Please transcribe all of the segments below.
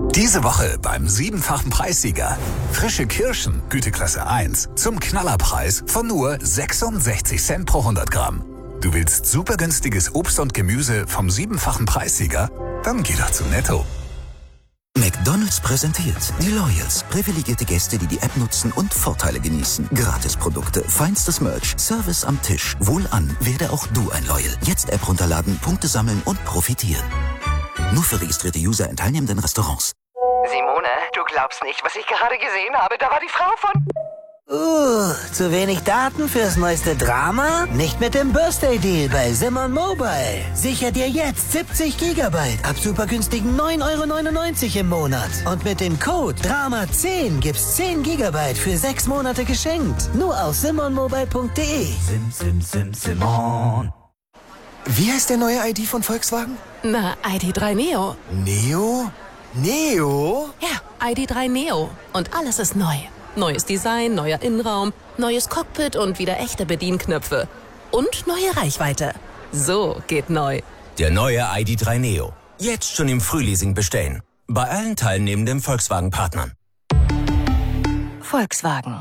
Diese Woche beim 7-fachen Preissieger. Frische Kirschen, Güteklasse 1, zum Knallerpreis von nur 66 Cent pro 100 Gramm. Du willst super günstiges Obst und Gemüse vom 7-fachen Preissieger? Dann geh doch zu Netto. McDonald's präsentiert die Loyals. Privilegierte Gäste, die die App nutzen und Vorteile genießen. Gratisprodukte, feinstes Merch, Service am Tisch. Wohlan, werde auch du ein Loyal. Jetzt App runterladen, Punkte sammeln und profitieren. Nur für registrierte User in teilnehmenden Restaurants. Simone, du glaubst nicht, was ich gerade gesehen habe. Da war die Frau von... zu wenig Daten fürs neueste Drama? Nicht mit dem Birthday-Deal bei Simon Mobile. Sicher dir jetzt 70 Gigabyte ab super günstigen 9,99 € im Monat. Und mit dem Code DRAMA10 gibt's 10 Gigabyte für 6 Monate geschenkt. Nur auf simonmobile.de. Simon. Wie heißt der neue ID von Volkswagen? Na, ID.3 Neo. Neo? Neo? Ja, ID.3 Neo. Und alles ist neu. Neues Design, neuer Innenraum, neues Cockpit und wieder echte Bedienknöpfe. Und neue Reichweite. So geht neu. Der neue ID.3 Neo. Jetzt schon im Frühleasing bestellen. Bei allen teilnehmenden Volkswagen-Partnern. Volkswagen.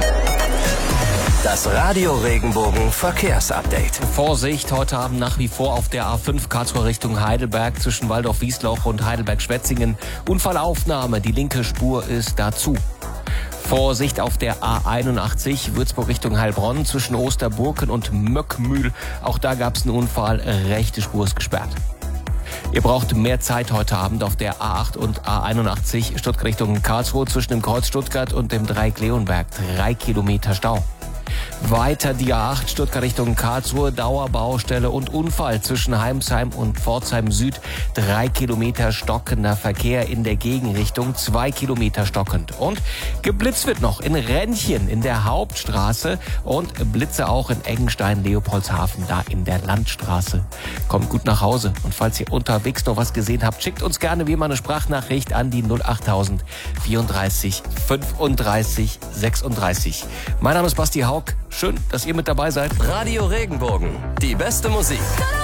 Das Radio Regenbogen Verkehrsupdate. Vorsicht, heute Abend nach wie vor auf der A5 Karlsruhe Richtung Heidelberg zwischen Waldorf-Wiesloch und Heidelberg-Schwetzingen. Unfallaufnahme, die linke Spur ist dazu. Vorsicht auf der A81 Würzburg Richtung Heilbronn zwischen Osterburken und Möckmühl. Auch da gab es einen Unfall, rechte Spur ist gesperrt. Ihr braucht mehr Zeit heute Abend auf der A8 und A81 Stuttgart Richtung Karlsruhe zwischen dem Kreuz Stuttgart und dem Dreieck Leonberg. 3 Kilometer Stau. Weiter die A8 Stuttgart Richtung Karlsruhe, Dauerbaustelle und Unfall zwischen Heimsheim und Pforzheim Süd. 3 Kilometer stockender Verkehr in der Gegenrichtung, 2 Kilometer stockend. Und geblitzt wird noch in Rennchen in der Hauptstraße und Blitze auch in Eggenstein, Leopoldshafen, da in der Landstraße. Kommt gut nach Hause und falls ihr unterwegs noch was gesehen habt, schickt uns gerne wie immer eine Sprachnachricht an die 08000 34 35 36. Mein Name ist Basti Haug. Schön, dass ihr mit dabei seid. Radio Regenbogen, die beste Musik.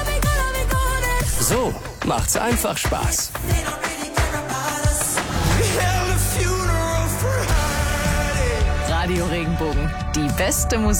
So macht's einfach Spaß. Radio Regenbogen. Die beste Musik.